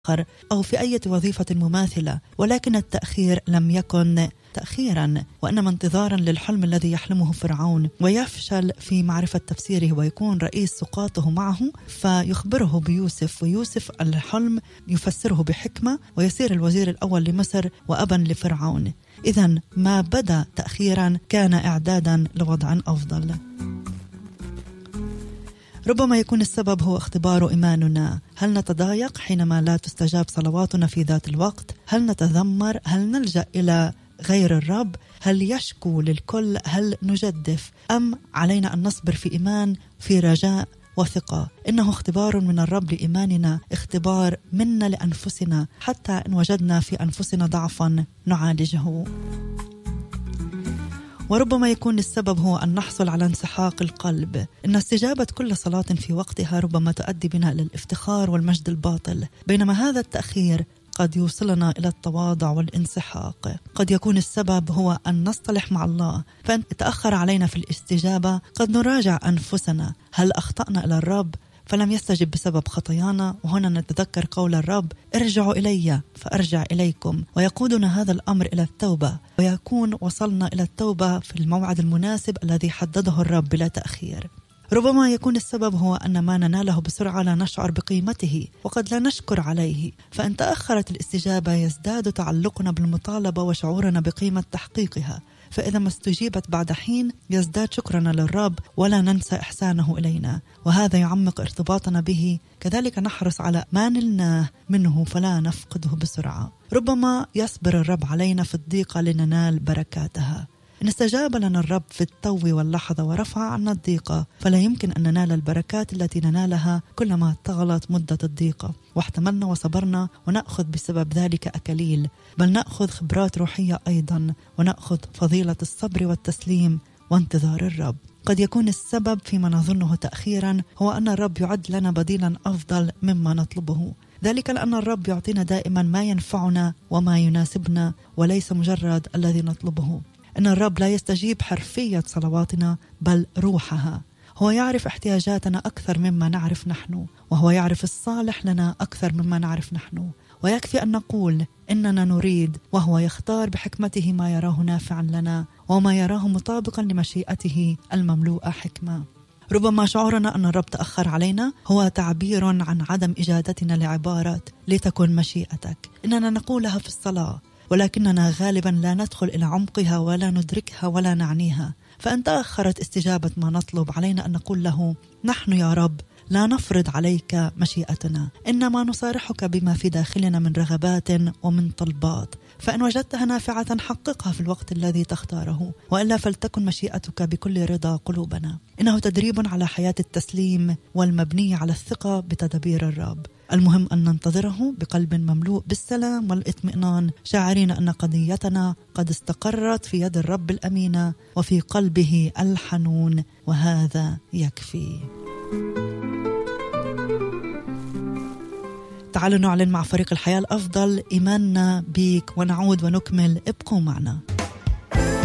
أو في أي وظيفة مماثلة، ولكن التأخير لم يكن تأخيرا وإنما انتظارا للحلم الذي يحلمه فرعون ويفشل في معرفة تفسيره، ويكون رئيس سقاطه معه فيخبره بيوسف، ويوسف الحلم يفسره بحكمة ويصير الوزير الأول لمصر وأبا لفرعون. إذن ما بدأ تأخيرا كان إعدادا لوضع أفضل. ربما يكون السبب هو اختبار إيماننا. هل نتضايق حينما لا تستجاب صلواتنا في ذات الوقت؟ هل نتذمر؟ هل نلجأ إلى غير الرب؟ هل يشكو للكل؟ هل نجدف؟ أم علينا أن نصبر في إيمان، في رجاء وثقة؟ إنه اختبار من الرب لإيماننا، اختبار منا لأنفسنا، حتى إن وجدنا في أنفسنا ضعفا نعالجه. وربما يكون السبب هو أن نحصل على انسحاق القلب. إن استجابة كل صلاة في وقتها ربما تؤدي بنا للافتخار والمجد الباطل، بينما هذا التأخير قد يوصلنا إلى التواضع والانسحاق. قد يكون السبب هو أن نصطلح مع الله، فإن تأخر علينا في الاستجابة قد نراجع أنفسنا، هل أخطأنا إلى الرب فلم يستجب بسبب خطايانا؟ وهنا نتذكر قول الرب: ارجعوا إلي فأرجع إليكم، ويقودنا هذا الأمر إلى التوبة، ويكون وصلنا إلى التوبة في الموعد المناسب الذي حدده الرب بلا تأخير. ربما يكون السبب هو أن ما نناله بسرعة لا نشعر بقيمته وقد لا نشكر عليه، فإن تأخرت الاستجابة يزداد تعلقنا بالمطالبة وشعورنا بقيمة تحقيقها، فإذا ما استجيبت بعد حين يزداد شكرنا للرب ولا ننسى إحسانه إلينا، وهذا يعمق ارتباطنا به. كذلك نحرص على ما نلناه منه فلا نفقده بسرعة. ربما يصبر الرب علينا في الضيقة لننال بركاتها. إن استجاب لنا الرب في التو واللحظة ورفع عنا الضيقة، فلا يمكن أن ننال البركات التي ننالها كلما طالت مدة الضيقة واحتملنا وصبرنا، ونأخذ بسبب ذلك أكاليل، بل نأخذ خبرات روحية أيضا، ونأخذ فضيلة الصبر والتسليم وانتظار الرب. قد يكون السبب فيما نظنه تأخيرا هو أن الرب يعد لنا بديلا أفضل مما نطلبه، ذلك لأن الرب يعطينا دائما ما ينفعنا وما يناسبنا وليس مجرد الذي نطلبه. إن الرب لا يستجيب حرفية صلواتنا بل روحها. هو يعرف احتياجاتنا أكثر مما نعرف نحن، وهو يعرف الصالح لنا أكثر مما نعرف نحن، ويكفي أن نقول إننا نريد، وهو يختار بحكمته ما يراه نافعا لنا وما يراه مطابقا لمشيئته المملوءة حكمة. ربما شعورنا أن الرب تأخر علينا هو تعبير عن عدم إجادتنا لعبارة لتكن مشيئتك. إننا نقولها في الصلاة ولكننا غالبا لا ندخل إلى عمقها ولا ندركها ولا نعنيها. فأن تأخرت استجابة ما نطلب علينا أن نقول له: نحن يا رب لا نفرض عليك مشيئتنا، إنما نصارحك بما في داخلنا من رغبات ومن طلبات، فإن وجدتها نافعة حققها في الوقت الذي تختاره، وإلا فلتكن مشيئتك بكل رضا قلوبنا. إنه تدريب على حياة التسليم والمبنية على الثقة بتدبير الرب. المهم أن ننتظره بقلب مملوء بالسلام والاطمئنان، شاعرين أن قضيتنا قد استقرت في يد الرب الأمينة وفي قلبه الحنون، وهذا يكفي. تعالوا نعلن مع فريق الحياة الأفضل إيماننا بيك ونعود ونكمل. ابقوا معنا.